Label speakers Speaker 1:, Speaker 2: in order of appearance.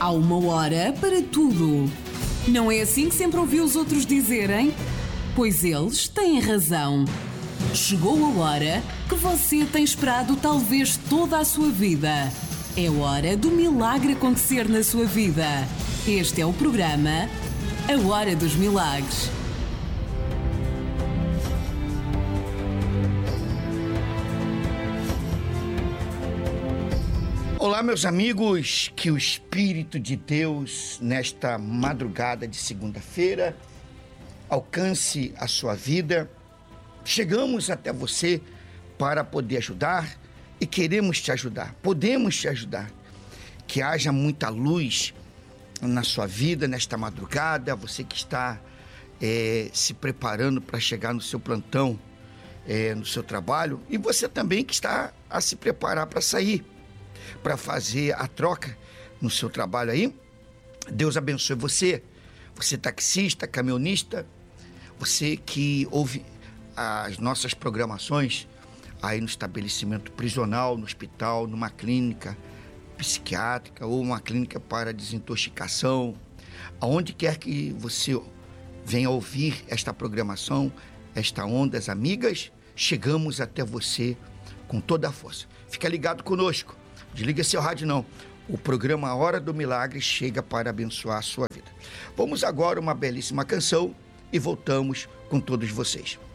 Speaker 1: Há uma hora para tudo. Não é assim que sempre ouvi os outros dizerem? Pois eles têm razão. Chegou a hora que você tem esperado talvez toda a sua vida. É hora do milagre acontecer na sua vida. Este é o programa A Hora dos Milagres.
Speaker 2: Olá, meus amigos, que o Espírito de Deus, nesta madrugada de segunda-feira, alcance a sua vida. Chegamos até você para poder ajudar e queremos te ajudar, podemos te ajudar. Que haja muita luz na sua vida nesta madrugada, você que está se preparando para chegar no seu plantão, no seu trabalho, e você também que está a se preparar para sair, para fazer a troca no seu trabalho aí. Deus abençoe você taxista, caminhonista, você que ouve as nossas programações aí no estabelecimento prisional, no hospital, numa clínica psiquiátrica ou uma clínica para desintoxicação, aonde quer que você venha ouvir esta programação, esta Ondas Amigas, chegamos até você com toda a força. Fica ligado conosco. Desliga seu rádio não. O programa A Hora do Milagre chega para abençoar a sua vida. Vamos agora uma belíssima canção e voltamos com todos vocês.